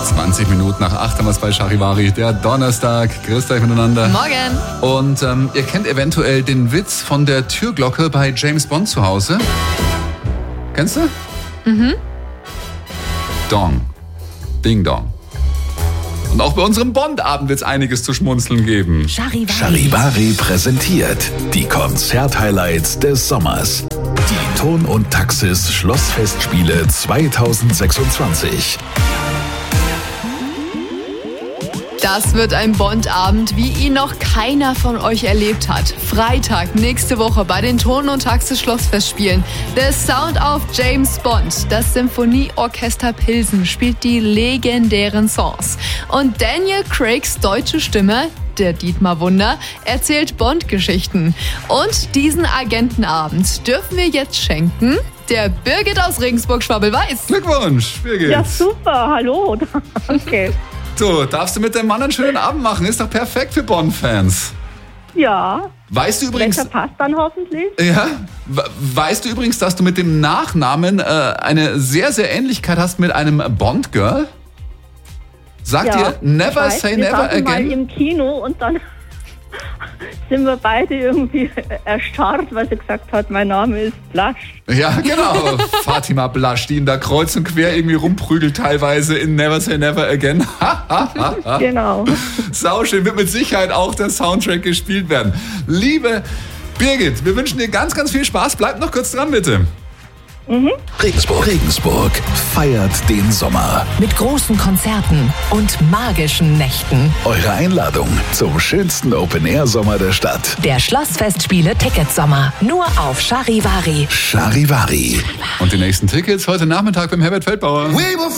20 Minuten nach 8 haben wir es bei Charivari, der Donnerstag. Grüßt euch miteinander. Morgen. Und ihr kennt eventuell den Witz von der Türglocke bei James Bond zu Hause. Kennst du? Mhm. Dong. Ding Dong. Und auch bei unserem Bond-Abend wird es einiges zu schmunzeln geben. Charivari präsentiert die Konzert-Highlights des Sommers. Die Ton und Taxis Schlossfestspiele 2026. Das wird ein Bond-Abend, wie ihn noch keiner von euch erlebt hat. Freitag, nächste Woche bei den Ton- und Taxis Schlossfestspielen. The Sound of James Bond. Das Symphonieorchester Pilsen spielt die legendären Songs. Und Daniel Craigs deutsche Stimme, der Dietmar Wunder, erzählt Bond-Geschichten. Und diesen Agentenabend dürfen wir jetzt schenken der Birgit aus Regensburg-Schwabel-Weiß. Glückwunsch, Birgit. Ja, super, hallo, danke. So, darfst du mit deinem Mann einen schönen Abend machen? Ist doch perfekt für Bond-Fans. Ja, Weißt du übrigens, Wetter passt dann hoffentlich. ja, weißt du übrigens, dass du mit dem Nachnamen eine sehr, sehr Ähnlichkeit hast mit einem Bond-Girl? Sagt Ja, ihr Never ich weiß, Say wir Never saßen mal Again? im Kino und dann sind wir beide irgendwie erstarrt, weil sie gesagt hat, mein Name ist Blasch. Ja, genau. Fatima Blasch, die ihn da kreuz und quer irgendwie rumprügelt, teilweise in Never Say Never Again. Genau. Sauschön, wird mit Sicherheit auch der Soundtrack gespielt werden. Liebe Birgit, wir wünschen dir ganz, ganz viel Spaß. Bleib noch kurz dran, bitte. Regensburg feiert den Sommer. Mit großen Konzerten und magischen Nächten. Eure Einladung zum schönsten Open-Air-Sommer der Stadt. Der Schlossfestspiele Ticketsommer. Nur auf Charivari. Charivari. Und die nächsten Tickets heute Nachmittag beim Herbert Feldbauer.